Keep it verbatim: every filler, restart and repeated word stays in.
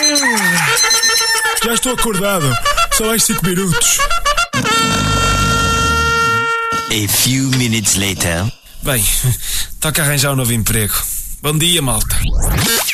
Já estou acordado. Só mais cinco minutos. A few minutes later. Bem, toca arranjar um novo emprego. Bom dia, malta.